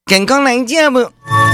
健康来食无？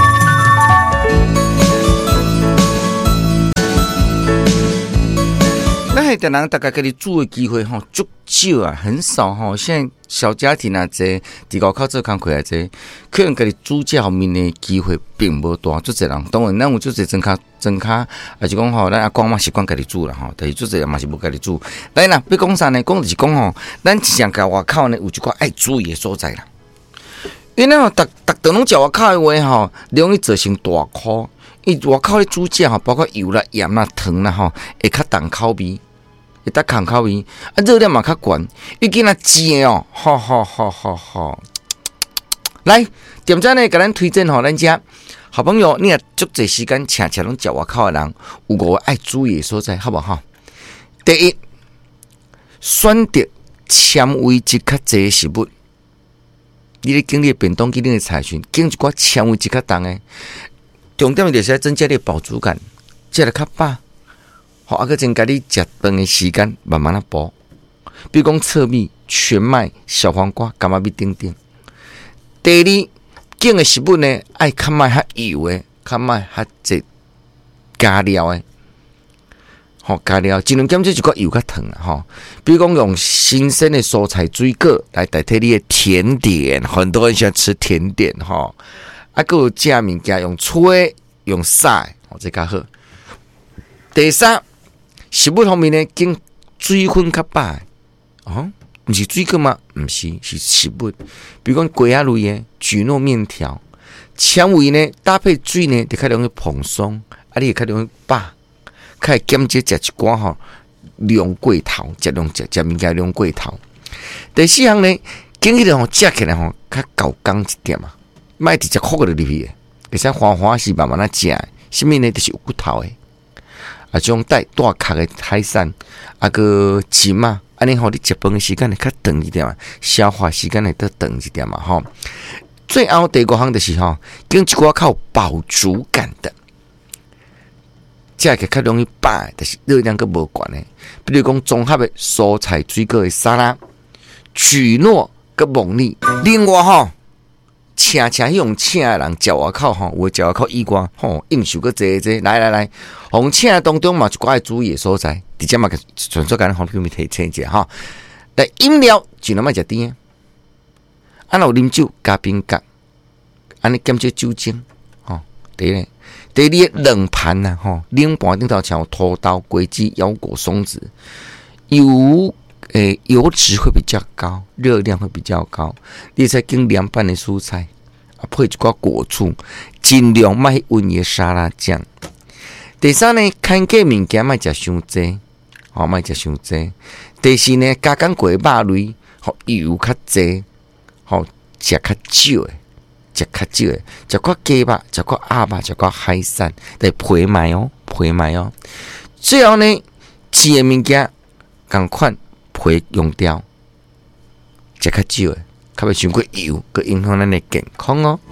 咱系的人大家家己煮的机会吼，足少啊，很少吼。现在小家庭啊，这伫外口做工课啊，这可能家己煮食方面的机会并无大。足侪人，当然咱有足侪装卡，也是讲吼，咱阿公嘛习惯家己煮啦吼，但是足侪人嘛是无家己煮。来啦，要讲啥呢？讲就是讲吼，咱上个外口呢有一寡爱注意的所在啦。因为咱吼，逐顿拢食外口的话吼，容易造成大苦。因外口的煮食吼，包括油啦、盐啦、糖啦吼，会较重口味。会得控口味，啊热量嘛较悬，伊囡仔煎哦，好，来，点赞呢？给咱推荐吼，咱家好朋友，你也足侪时间常拢食外口的人，有5个爱注意的所在，好不好？第一，选择纤维质较侪的食物，你咧经历便当、经历菜群，经一寡纤维质较重的，重点就是要增加你的饱足感，食得较饱。好，啊，个增加你食饭的时间，慢慢补。比如讲糙米、全麦、小黄瓜、柑仔米等等。第二，种的食物呢，爱较卖较油的，较卖较济加料的。好，加料尽量减少一个油较糖啦，吼。比如讲用新鲜的蔬菜水果来代替你的甜点，很多人喜欢吃甜点，吼。啊，个有食物件用吹、用晒，哦，这较好。第三。食物方面呢，经水分较饱哦，不是水果吗？不是，是食物。比如讲粿仔类的蒟蒻面条，纤维呢搭配水呢，就较容易蓬松，啊，你也较容易饱，较会减少食一寡吼量过头，食物件量过头。第四项呢，经迄个吼食起来吼较够刚一点嘛，莫直接扣落入去的，而且花花是慢慢啊食，什么呢？就是有骨头的。啊，种带大壳的海产，啊个鸡嘛，安尼吼，你食饭的时间会较长一点嘛，消化时间会得长一点嘛，吼。最后第5项就是吼，跟一寡靠饱足感的，食起较容易饱，但是热量个无悬的。比如讲综合的蔬菜水果的沙拉，蒟蒻个梦粒，另外吼。请用请的人食外口吼，有食外口以外吼，应酬个这，来，红请当中嘛，一寡爱注意的所在，直接嘛纯粹甲咱方便面提醒一下吼。来饮料尽量莫食甜的，啊有啉酒加冰角，安尼减少酒精吼。第一，第二冷盘呐吼，冷盘顶头像土豆、果子、腰果、松子，油脂会比较高，热量会比较高。你再跟凉拌的蔬菜啊，配一寡果醋，尽量莫温的沙拉酱。第三呢，看过物件莫食伤济，哦，莫食伤济。第四呢，加工过肉类，油较济，食较少的，食寡鸡肉，食寡鸭肉，食寡海产，得配买哦。最后呢，吃的物件同款。配用掉，食较少的，较袂伤过油，佮影响咱的健康哦。